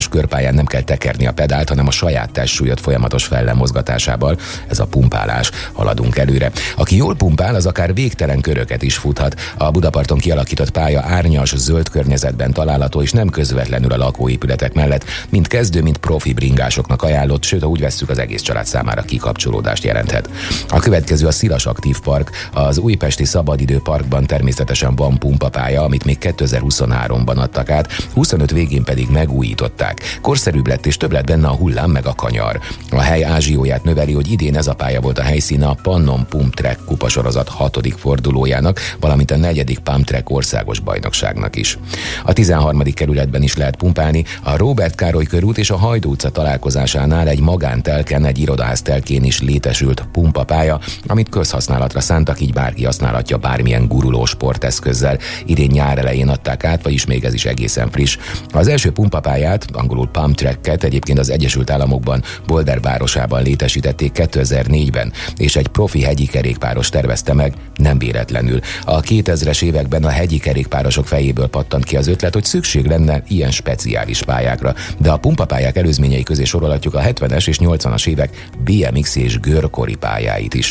asfaltos körpályán nem kell tekerni a pedált, hanem a saját testsúlyod folyamatos fellemozgatásával. Ez a pumpálás. Haladunk előre. Aki jól pumpál, az akár végtelen köröket is futhat. A Budaparton kialakított pálya árnyas, zöld környezetben található, és nem közvetlenül a lakóépületek mellett, mint kezdő, mint profi bringásoknak ajánlott, sőt, ha úgy vesszük, az egész család számára kikapcsolódást jelenthet. A következő a Szilas Aktív Park. Az újpesti Szabadidő Parkban természetesen van pumpapálya, amit még 2023-ban adtak át, 25 végén pedig megújították. Korszerűbb lett és több lett benne a hullám meg a kanyar. A hely ázsióját növeli, hogy idén ez a pálya volt a helyszíne a Pannon Pump Track kupasorozat 6. fordulójának, valamint a 4. Pump Track országos bajnokságnak is. A 13. kerületben is lehet pumpálni, a Róbert Károly körút és a Hajdú utca találkozásánál egy magántelken, egy irodaház telkén is létesült pumpapálya, amit közhasználatra szántak, így bárki használhatja bármilyen guruló sporteszközzel. Idén nyár elején adták át, vagyis még ez is egészen friss. Az első pumpapályát, angolul Pump Tracket egyébként az Egyesült Államokban, Boulder városában létesítették 2004-ben, és egy profi hegyi kerékpáros tervezte meg, nem véletlenül. A 2000-es években a hegyi kerékpárosok fejéből pattant ki az ötlet, hogy szükség lenne ilyen speciális pályákra, de a pumpapályák előzményei közé sorolhatjuk a 70-es és 80-as évek BMX és görkori pályáit is.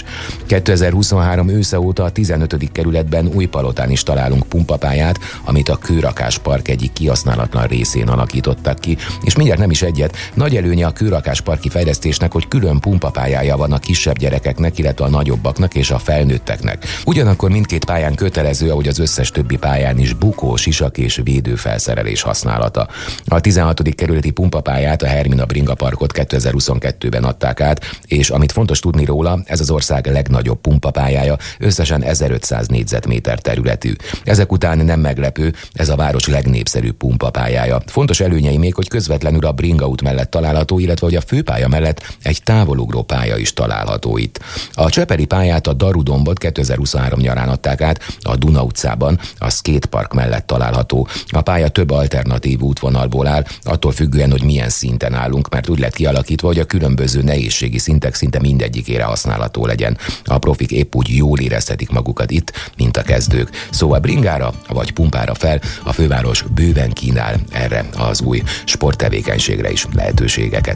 2023 ősze óta a 15. kerületben Újpalotán is találunk pumpapályát, amit a Kőrakás Park egyik kihasználatlan részén alakítottak ki, és mindjárt nem is egyet. Nagy előnye a Kőrakás parki fejlesztésnek, hogy külön pumpapályája van a kisebb gyerekeknek, illetve a nagyobbaknak és a felnőtteknek. Ugyanakkor mindkét pályán kötelező, ahogy az összes többi pályán is, bukó, sisak és védőfelszerelés használata. A 16. kerületi pumpapályát, a Hermina Bringa Parkot 2022-ben adták át, és amit fontos tudni róla, ez az ország legnagyobb pumpapályája, összesen 1500 négyzetméter területű. Ezek után nem meglepő, ez a város legnépszerűbb pumpapályája. Fontos előnyei még, hogy közvetlenül a Bringa út mellett található, illetve hogy a főpálya mellett egy távolugró pálya is található itt. A Csepeli pályát, a Darudombot 2023 nyarán adták át, a Duna utcában, a skatepark mellett található. A pálya több alternatív útvonalból áll, attól függően, hogy milyen szinten állunk, mert úgy lett kialakítva, hogy a különböző nehézségi szintek szinte mindegyikére használható legyen. A profik épp úgy jól érezhetik magukat itt, mint a kezdők. Szóval bringára vagy pumpára fel, a főváros bőven kínál erre az új sporttevékenységre is lehetőségeket.